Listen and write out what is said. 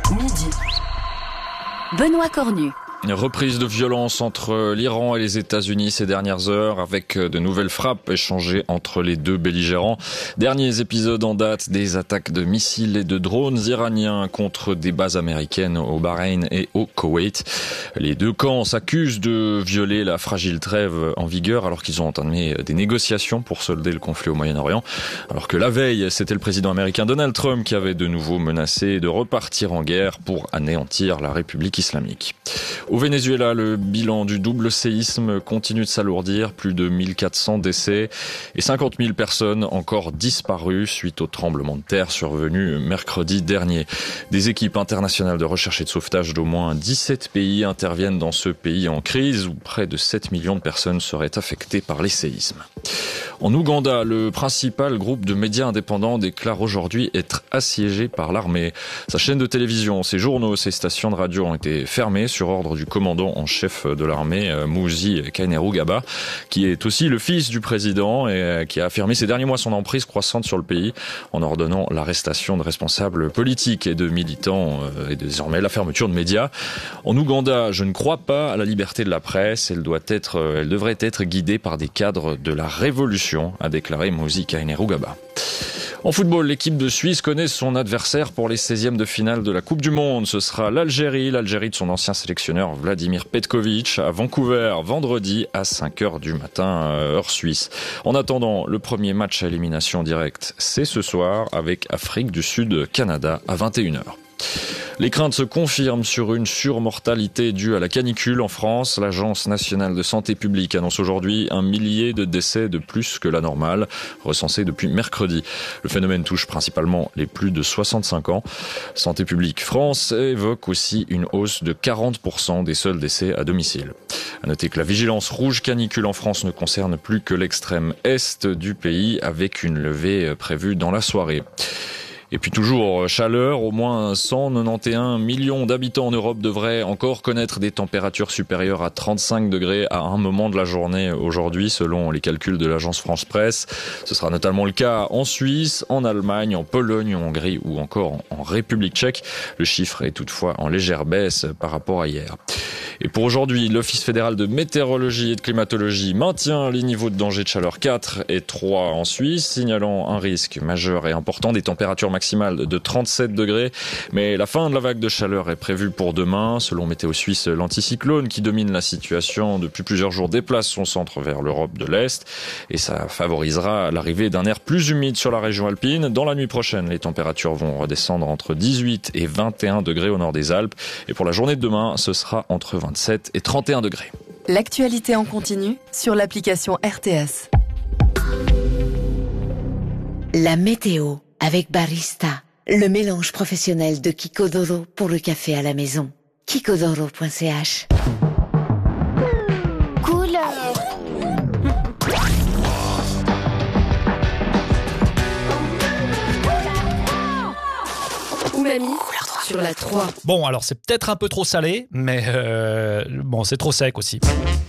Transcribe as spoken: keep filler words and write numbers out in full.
midi. Benoît Cornu. Reprise de violence entre l'Iran et les États-Unis ces dernières heures, avec de nouvelles frappes échangées entre les deux belligérants. Derniers épisodes en date des attaques de missiles et de drones iraniens contre des bases américaines au Bahreïn et au Koweït. Les deux camps s'accusent de violer la fragile trêve en vigueur alors qu'ils ont entamé des négociations pour solder le conflit au Moyen-Orient. Alors que la veille, c'était le président américain Donald Trump qui avait de nouveau menacé de repartir en guerre pour anéantir la République islamique. Au Venezuela, le bilan du double séisme continue de s'alourdir, plus de mille quatre cents décès et cinquante mille personnes encore disparues suite au tremblement de terre survenu mercredi dernier. Des équipes internationales de recherche et de sauvetage d'au moins dix-sept pays interviennent dans ce pays en crise où près de sept millions de personnes seraient affectées par les séismes. En Ouganda, le principal groupe de médias indépendants déclare aujourd'hui être assiégé par l'armée. Sa chaîne de télévision, ses journaux, ses stations de radio ont été fermés sur ordre du commandant en chef de l'armée, Muhoozi Kainerugaba, qui est aussi le fils du président et qui a affirmé ces derniers mois son emprise croissante sur le pays en ordonnant l'arrestation de responsables politiques et de militants et désormais la fermeture de médias. En Ouganda, je ne crois pas à la liberté de la presse. Elle doit être, elle devrait être guidée par des cadres de la révolution, a déclaré Muhoozi Kainerugaba. En football, l'équipe de Suisse connaît son adversaire pour les seizièmes de finale de la Coupe du Monde. Ce sera l'Algérie, l'Algérie de son ancien sélectionneur Vladimir Petkovic à Vancouver, vendredi à cinq heures du matin, heure suisse. En attendant, le premier match à élimination directe, c'est ce soir avec Afrique du Sud-Canada à vingt et une heures. Les craintes se confirment sur une surmortalité due à la canicule en France. L'Agence nationale de santé publique annonce aujourd'hui un millier de décès de plus que la normale, recensés depuis mercredi. Le phénomène touche principalement les plus de soixante-cinq ans. Santé publique France évoque aussi une hausse de quarante pour cent des seuls décès à domicile. À noter que la vigilance rouge canicule en France ne concerne plus que l'extrême est du pays, avec une levée prévue dans la soirée. Et puis toujours chaleur, au moins cent quatre-vingt-onze millions d'habitants en Europe devraient encore connaître des températures supérieures à trente-cinq degrés à un moment de la journée aujourd'hui, selon les calculs de l'agence France Presse. Ce sera notamment le cas en Suisse, en Allemagne, en Pologne, en Hongrie ou encore en République tchèque. Le chiffre est toutefois en légère baisse par rapport à hier. Et pour aujourd'hui, l'Office fédéral de météorologie et de climatologie maintient les niveaux de danger de chaleur quatre et trois en Suisse, signalant un risque majeur et important des températures maximales de trente-sept degrés. Mais la fin de la vague de chaleur est prévue pour demain. Selon Météo Suisse, l'anticyclone qui domine la situation depuis plusieurs jours déplace son centre vers l'Europe de l'Est et ça favorisera l'arrivée d'un air plus humide sur la région alpine. Dans la nuit prochaine, les températures vont redescendre entre dix-huit et vingt et un degrés au nord des Alpes. Et pour la journée de demain, ce sera entre vingt-sept et trente et un degrés. L'actualité en continu sur l'application R T S. La météo avec Barista, le mélange professionnel de Kikodoro pour le café à la maison. kikodoro point c h. Couleur. Umami sur la trois. Bon, alors c'est peut-être un peu trop salé, mais euh, bon, c'est trop sec aussi.